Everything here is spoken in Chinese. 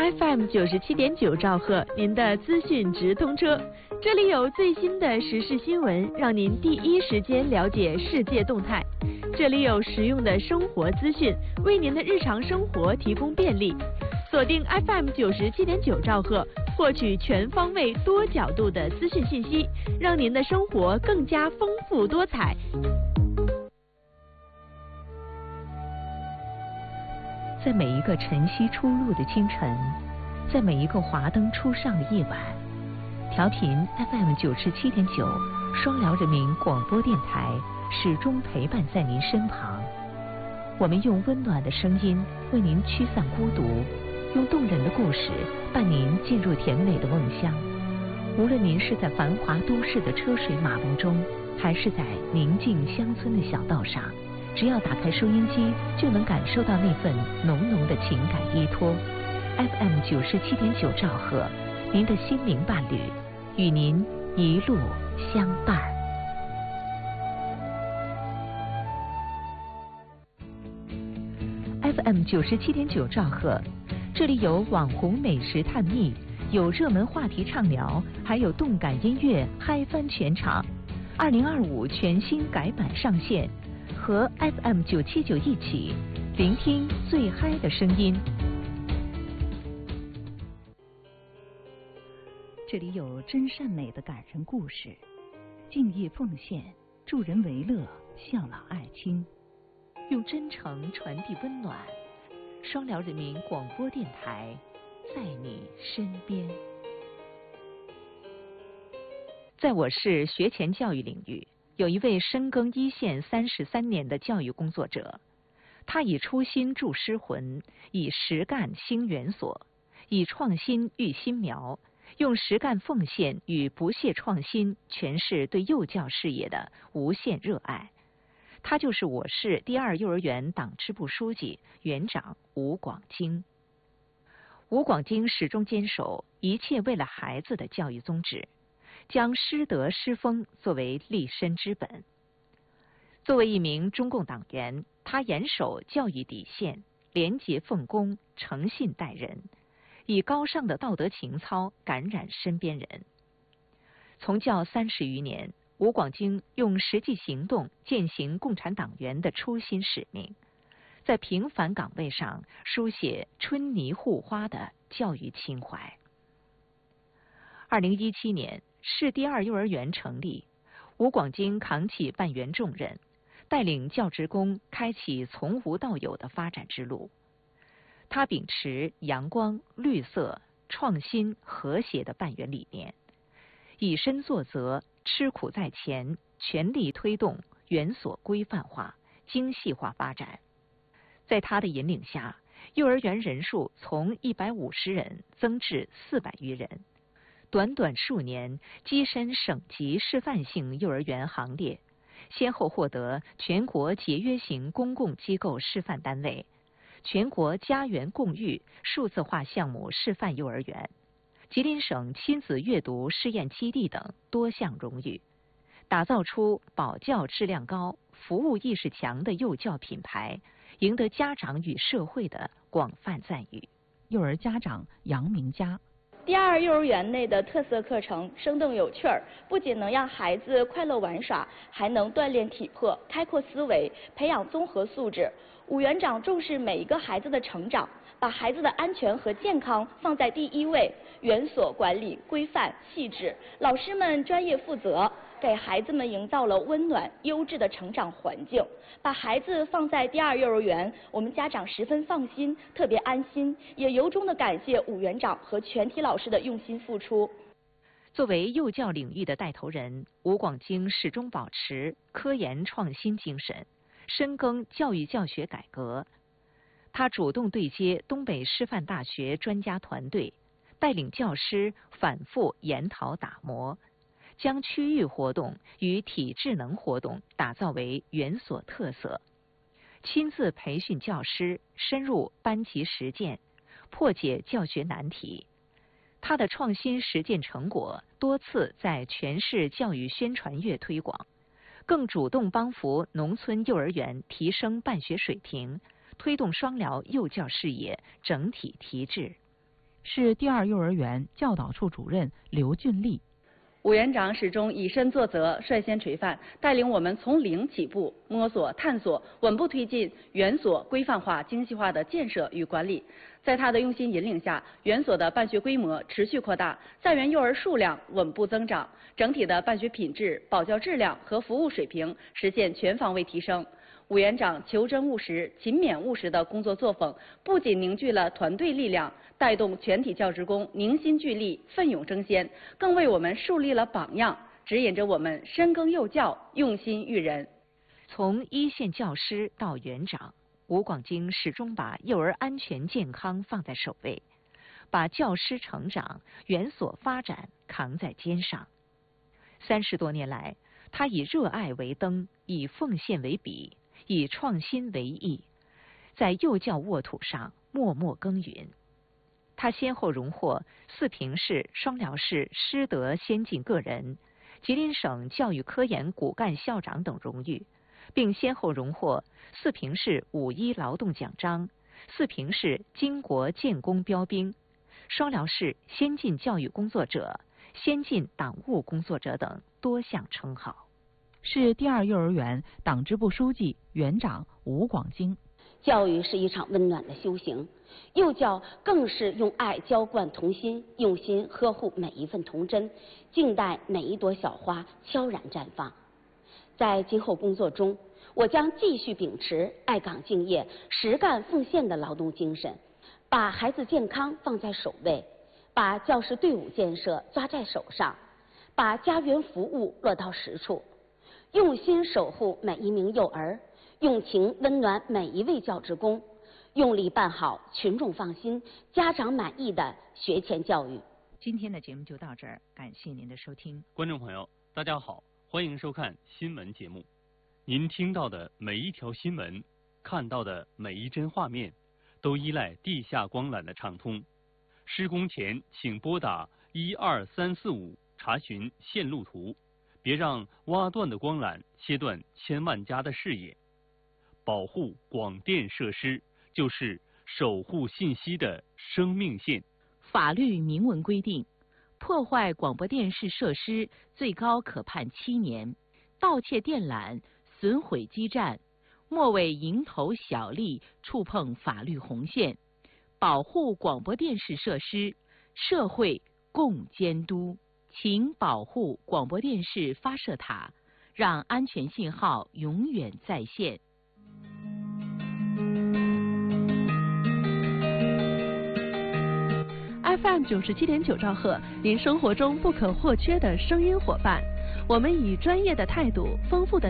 FM97.9兆赫，您的资讯直通车。这里有最新的时事新闻，让您第一时间了解世界动态。这里有实用的生活资讯，为您的日常生活提供便利。锁定 FM97.9兆赫，获取全方位、多角度的资讯信息，让您的生活更加丰富多彩。 在每一个晨曦初露的清晨，在每一个华灯初上的夜晚，调频 FM97.9双辽人民广播电台始终陪伴在您身旁。我们用温暖的声音为您驱散孤独，用动人的故事伴您进入甜美的梦乡。无论您是在繁华都市的车水马龙中，还是在宁静乡村的小道上，只要打开收音机，就能感受到那份浓浓的情感依托。FM97.9兆赫，您的心灵伴侣，与您一路相伴。FM97.9兆赫，这里有网红美食探秘，有热门话题畅聊，还有动感音乐嗨翻全场。2025全新改版上线，和 FM979一起聆听最嗨的声音。这里有真善美的感人故事，敬业奉献，助人为乐，孝老爱亲，用真诚传递温暖。双辽人民广播电台，在你身边。在我市学前教育领域，有一位深耕一线33年的教育工作者，他以初心铸诗魂，以实干兴园所，以创新育新苗，用实干奉献与不懈创新诠释对幼教事业的无限热爱。他就是我市第2幼儿园党支部书记、园长吴广京。吴广京始终坚守一切为了孩子的教育宗旨，将师德师风作为立身之本。作为一名中共党员，他严守教育底线，廉洁奉公，诚信待人，以高尚的道德情操感染身边人。从教30余年，吴广京用实际行动践行共产党员的初心使命，在平凡岗位上书写春泥护花的教育情怀。2017年，市第2幼儿园成立，吴广京扛起办园重任，带领教职工开启从无到有的发展之路。他秉持阳光、绿色、创新、和谐的办园理念，以身作则，吃苦在前，全力推动园所规范化、精细化发展。在他的引领下，幼儿园人数从150人增至400余人。短短数年，跻身省级示范性幼儿园行列，先后获得全国节约型公共机构示范单位、全国家园共育数字化项目示范幼儿园、吉林省亲子阅读试验基地等多项荣誉，打造出保教质量高、服务意识强的幼教品牌，赢得家长与社会的广泛赞誉。幼儿家长杨明佳。 第2幼儿园内的特色课程生动有趣儿，不仅能让孩子快乐玩耍，还能锻炼体魄、开阔思维、培养综合素质。吴园长重视每一个孩子的成长，把孩子的安全和健康放在第一位，园所管理规范细致，老师们专业负责，给孩子们营造了温暖优质的成长环境。把孩子放在第2幼儿园，我们家长十分放心，特别安心，也由衷的感谢吴园长和全体老师的用心付出。 作为幼教领域的带头人，吴广京始终保持科研创新精神，深耕教育教学改革。他主动对接东北师范大学专家团队，带领教师反复研讨打磨，将区域活动与体智能活动打造为园所特色，亲自培训教师，深入班级实践，破解教学难题。他的创新实践成果多次在全市教育宣传月推广，更主动帮扶农村幼儿园提升办学水平，推动双辽幼教事业整体提质。 市第二幼儿园教导处主任刘俊丽。 武园长始终以身作则，率先垂范，带领我们从零起步，摸索探索，稳步推进园所规范化、精细化的建设与管理。在他的用心引领下，园所的办学规模持续扩大，在园幼儿数量稳步增长，整体的办学品质、保教质量和服务水平实现全方位提升。武园长求真务实、勤勉务实的工作作风，不仅凝聚了团队力量，带动全体教职工凝心聚力、奋勇争先，更为我们树立了榜样，指引着我们深耕幼教、用心育人。 从一线教师到园长，吴广京始终把幼儿安全健康放在首位，把教师成长、园所发展扛在肩上。30多年来，他以热爱为灯，以奉献为笔，以创新为艺，在幼教沃土上默默耕耘。他先后荣获四平市、双辽市师德先进个人、吉林省教育科研骨干校长等荣誉，并先后荣获四平市5·1劳动奖章、四平市巾帼建功标兵、双辽市先进教育工作者、先进党务工作者等多项称号。 市第二幼儿园党支部书记、园长吴广京。 教育是一场温暖的修行，幼教更是用爱浇灌童心，用心呵护每一份童真，静待每一朵小花悄然绽放。在今后工作中，我将继续秉持爱岗敬业、实干奉献的劳动精神，把孩子健康放在首位，把教师队伍建设抓在手上，把家园服务落到实处，用心守护每一名幼儿，用情温暖每一位教职工，用力办好群众放心、家长满意的学前教育。 今天的节目就到这儿，感谢您的收听。 观众朋友，大家好，欢迎收看新闻节目。您听到的每一条新闻，看到的每一帧画面，都依赖地下光缆的畅通。施工前请拨打12345查询线路图，别让挖断的光缆切断千万家的视野。保护广电设施就是守护信息的生命线。 法律明文规定，破坏广播电视设施最高可判7年，盗窃电缆、损毁基站，莫为蝇头小利触碰法律红线。保护广播电视设施，社会共监督。请保护广播电视发射塔，让安全信号永远在线。FM 97.9兆赫，您生活中不可或缺的声音伙伴。我们以专业的态度、丰富的